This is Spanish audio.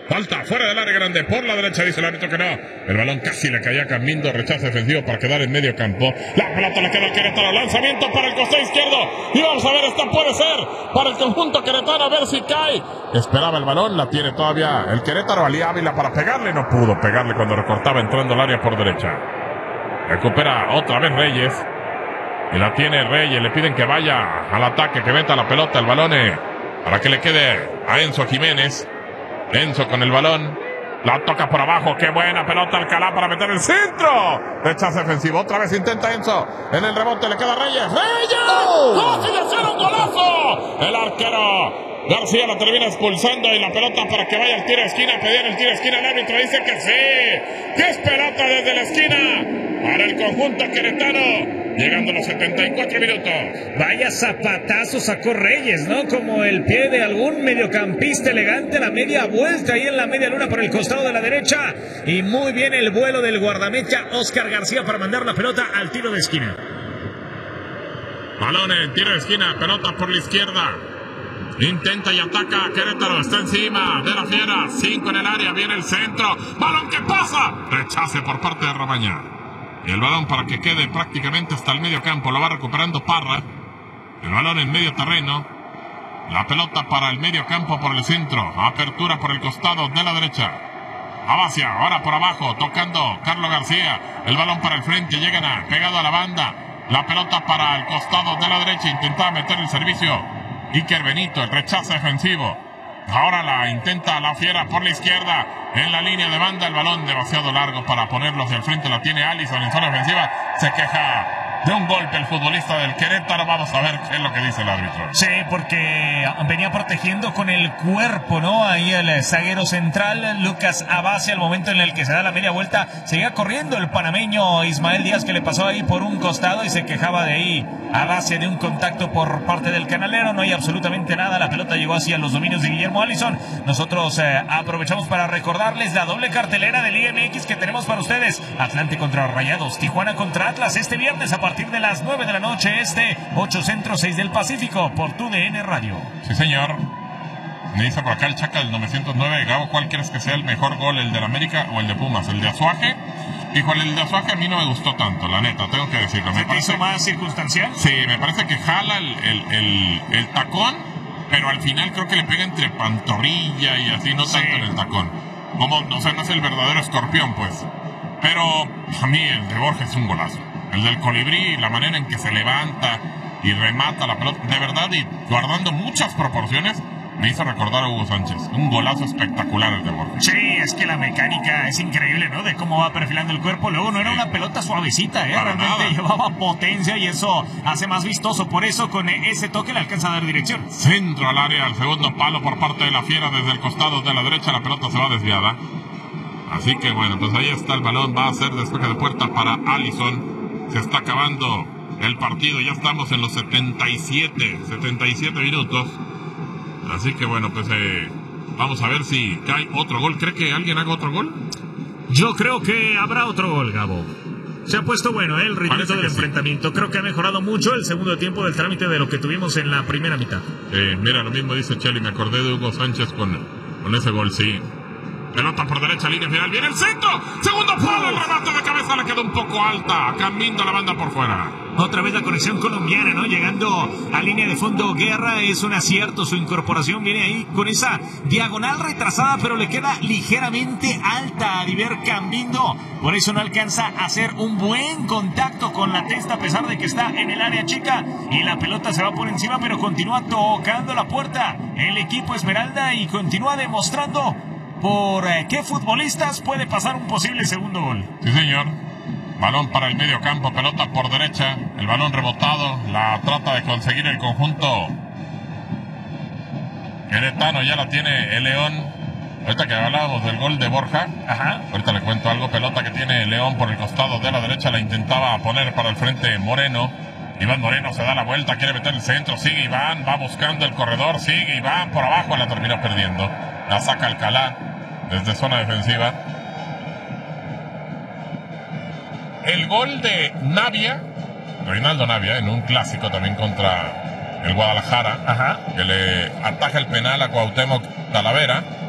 Falta fuera del área grande por la derecha, dice el árbitro que no. El balón casi le caía a Cambindo, rechazo defensivo para quedar en medio campo. La pelota le queda al Querétaro, lanzamiento para el costado izquierdo. Y vamos a ver, esta puede ser para el conjunto queretano, a ver si cae. Esperaba el balón, la tiene todavía el Querétaro. Ali Ávila para pegarle, no pudo pegarle cuando recortaba entrando al área por derecha. Recupera otra vez Reyes. Y la tiene Reyes, le piden que vaya al ataque, que meta la pelota, el balón para que le quede a Enzo Jiménez. Enzo con el balón, la toca por abajo, qué buena pelota Alcalá para meter el centro. Rechazo defensivo, otra vez intenta Enzo, en el rebote le queda Reyes. ¡Casi le hicieron un golazo! El arquero García la termina expulsando y la pelota para que vaya al tiro de esquina. Pedían el tiro de esquina, el árbitro dice que sí, que es pelota desde la esquina para el conjunto queretano. Llegando a los 74 minutos. Vaya zapatazo sacó Reyes, ¿no? Como el pie de algún mediocampista elegante, la media vuelta ahí en la media luna por el costado de la derecha. Y muy bien el vuelo del guardameta Oscar García para mandar la pelota al tiro de esquina. Balón en tiro de esquina, pelota por la izquierda. Intenta y ataca Querétaro, está encima de la Fiera. 5 en el área, viene el centro. Balón que pasa. Rechace por parte de Romaña. Y el balón para que quede prácticamente hasta el medio campo. Lo va recuperando Parra. El balón en medio terreno. La pelota para el medio campo por el centro. Apertura por el costado de la derecha. Abacia, ahora por abajo, tocando Carlos García. El balón para el frente, llegan pegado a la banda. La pelota para el costado de la derecha. Intentaba meter el servicio Iker Benito, el rechazo defensivo. Ahora la intenta la Fiera por la izquierda. En la línea de banda, el balón demasiado largo para ponerlo hacia el frente. La tiene Allison en zona ofensiva. Se queja de un golpe el futbolista del Querétaro. Vamos a ver qué es lo que dice el árbitro. Sí, porque venía protegiendo con el cuerpo, ¿no? Ahí el zaguero central, Lucas Abacia, al momento en el que se da la media vuelta, seguía corriendo el panameño Ismael Díaz, que le pasó ahí por un costado y se quejaba de ahí Abacia de un contacto por parte del canalero. No hay absolutamente nada, la pelota llegó hacia los dominios de Guillermo Allison. Nosotros aprovechamos para recordarles la doble cartelera del Liga MX que tenemos para ustedes. Atlante contra Rayados, Tijuana contra Atlas, este viernes a partir de las 9 de la noche, 8 Centro, 6 del Pacífico, por tu DN Radio. Sí, señor. Me dice por acá el Chaca del 909, Gabo, ¿cuál crees que sea el mejor gol, el del América o el de Pumas? ¿El de Azuaje? Híjole, el de Azuaje a mí no me gustó tanto, la neta, tengo que decirlo. ¿Se te hizo más circunstancial? Sí, me parece que jala el tacón, pero al final creo que le pega entre pantorrilla y así, no tanto en el tacón. Como, o sea, no es el verdadero escorpión, pues. Pero a mí el de Borja es un golazo. El del colibrí, la manera en que se levanta y remata la pelota, de verdad, y guardando muchas proporciones, me hizo recordar a Hugo Sánchez. Un golazo espectacular el de Borja. Sí, es que la mecánica es increíble, ¿no? De cómo va perfilando el cuerpo. Luego no era una pelota suavecita, realmente nada. Llevaba potencia y eso hace más vistoso. Por eso con ese toque le alcanza a dar dirección. Centro al área, al segundo palo por parte de la Fiera desde el costado de la derecha. La pelota se va desviada. Así que bueno, pues ahí está el balón. Va a ser despeje de puerta para Allison. Se está acabando el partido. Ya estamos en los 77 minutos. Así que bueno, pues vamos a ver si cae otro gol. ¿Cree que alguien haga otro gol? Yo creo que habrá otro gol, Gabo. Se ha puesto bueno el ritmo del enfrentamiento. Sí. Creo que ha mejorado mucho el segundo tiempo del trámite de lo que tuvimos en la primera mitad. Mira, lo mismo dice Cheli. Me acordé de Hugo Sánchez con ese gol, sí. Pelota por derecha, línea final. Viene el centro. Segundo palo, el remate de cabeza le quedó un poco alta. Cambiando la banda por fuera. Otra vez la conexión colombiana, ¿no? Llegando a línea de fondo Guerra, es un acierto su incorporación. Viene ahí con esa diagonal retrasada, pero le queda ligeramente alta a Diver Cambindo. Por eso no alcanza a hacer un buen contacto con la testa, a pesar de que está en el área chica. Y la pelota se va por encima, pero continúa tocando la puerta el equipo Esmeralda y continúa demostrando por qué futbolistas puede pasar un posible segundo gol. Sí, señor. Balón para el medio campo, pelota por derecha, el balón rebotado, la trata de conseguir el conjunto queretano, ya la tiene el León. Ahorita que hablábamos del gol de Borja, ahorita le cuento algo. Pelota que tiene el León por el costado de la derecha, la intentaba poner para el frente Moreno. Iván Moreno se da la vuelta, quiere meter el centro, sigue Iván, va buscando el corredor, sigue Iván por abajo, la terminó perdiendo. La saca Alcalá desde zona defensiva. El gol de Navia, Reinaldo Navia, en un clásico también contra el Guadalajara, que le ataja el penal a Cuauhtémoc Talavera.